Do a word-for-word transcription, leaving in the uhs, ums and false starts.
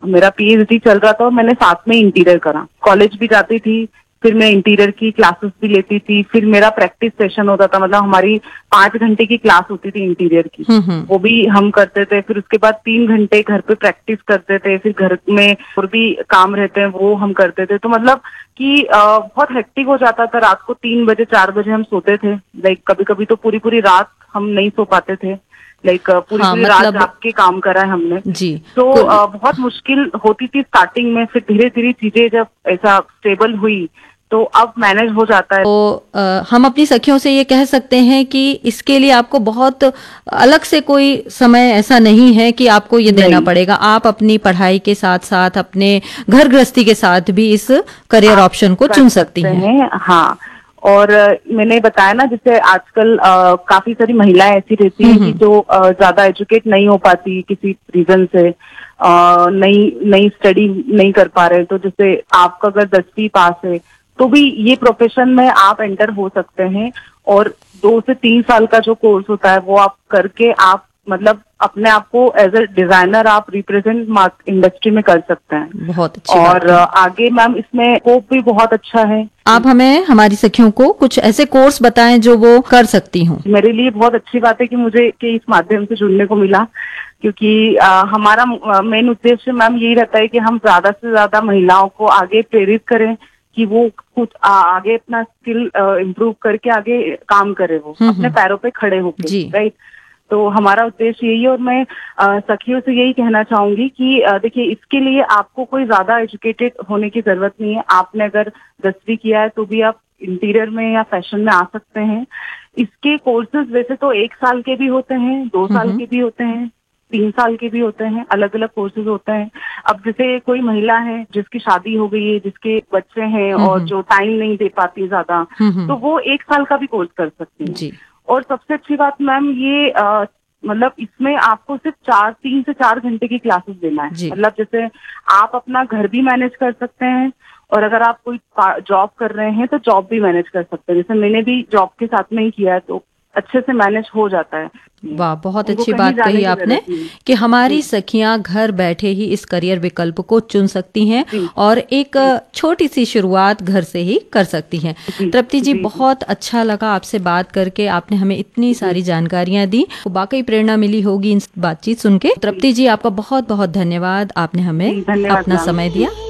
मेरा पीएचडी चल रहा था और मैंने साथ में इंटीरियर करा। कॉलेज भी जाती थी, फिर मैं इंटीरियर की क्लासेस भी लेती थी, फिर मेरा प्रैक्टिस सेशन होता था, मतलब हमारी पांच घंटे की क्लास होती थी इंटीरियर की, वो भी हम करते थे। फिर उसके बाद तीन घंटे घर पे प्रैक्टिस करते थे, फिर घर में और भी काम रहते हैं वो हम करते थे। तो मतलब कि आ, बहुत हेक्टिक हो जाता था। रात को तीन बजे चार बजे हम सोते थे, लाइक कभी कभी तो पूरी पूरी रात हम नहीं सो पाते थे, लाइक पूरी हाँ, पूरी मतलब, रात जाग के काम करा है हमने जी। तो आ, बहुत मुश्किल होती थी स्टार्टिंग में। फिर धीरे धीरे चीजें जब ऐसा स्टेबल हुई तो अब मैनेज हो जाता है। तो आ, हम अपनी सखियों से ये कह सकते हैं कि इसके लिए आपको बहुत अलग से कोई समय ऐसा नहीं है कि आपको ये देना पड़ेगा। आप अपनी पढ़ाई के साथ साथ अपने घर गृहस्थी के साथ भी इस करियर ऑप्शन को चुन सकती हैं। हैं। हाँ, और मैंने बताया ना, जैसे आजकल आ, काफी सारी महिलाएं ऐसी रहती हैं कि जो आ, ज्यादा एजुकेट नहीं हो पाती किसी रीजन से, नई नई स्टडी नहीं कर पा रहे। तो जैसे आपका अगर दसवीं पास है तो भी ये प्रोफेशन में आप एंटर हो सकते हैं, और दो से तीन साल का जो कोर्स होता है वो आप करके आप मतलब अपने आप को एज ए डिजाइनर आप रिप्रेजेंट इंडस्ट्री में कर सकते हैं। बहुत अच्छी और बात है। आगे मैम इसमें स्कोप भी बहुत अच्छा है। आप हमें हमारी सखियों को कुछ ऐसे कोर्स बताएं जो वो कर सकती हूँ। मेरे लिए बहुत अच्छी बात है कि मुझे के इस माध्यम से जुड़ने को मिला, क्योंकि आ, हमारा मेन उद्देश्य मैम यही रहता है कि हम ज्यादा से ज्यादा महिलाओं को आगे प्रेरित करें कि वो कुछ आ, आगे अपना स्किल इम्प्रूव करके आगे काम करे, वो अपने पैरों पे खड़े होके, राइट। तो हमारा उद्देश्य यही है। और मैं आ, सखियों से यही कहना चाहूंगी कि देखिए, इसके लिए आपको कोई ज्यादा एजुकेटेड होने की जरूरत नहीं है। आपने अगर दसवीं किया है तो भी आप इंटीरियर में या फैशन में आ सकते हैं। इसके कोर्सेज वैसे तो एक साल के भी होते हैं, दो साल के भी होते हैं, तीन साल के भी होते हैं, अलग अलग कोर्सेज होते हैं। अब जैसे कोई महिला है जिसकी शादी हो गई है, जिसके बच्चे हैं और जो टाइम नहीं दे पाती ज्यादा, तो वो एक साल का भी कोर्स कर सकती है। और सबसे अच्छी बात मैम ये आ, मतलब इसमें आपको सिर्फ चार तीन से चार घंटे की क्लासेस देना है। मतलब जैसे आप अपना घर भी मैनेज कर सकते हैं, और अगर आप कोई जॉब कर रहे हैं तो जॉब भी मैनेज कर सकते हैं। जैसे मैंने भी जॉब के साथ में ही किया है तो अच्छे से मैनेज हो जाता है। वाह, बहुत अच्छी बात कही आपने कि हमारी सखियां घर बैठे ही इस करियर विकल्प को चुन सकती हैं और एक छोटी सी शुरुआत घर से ही कर सकती हैं। तृप्ति जी, बहुत अच्छा लगा आपसे बात करके। आपने हमें इतनी सारी जानकारियां दी, वाकई प्रेरणा मिली होगी इन बातचीत सुन के। तृप्ति जी, आपका बहुत बहुत धन्यवाद, आपने हमें अपना समय दिया।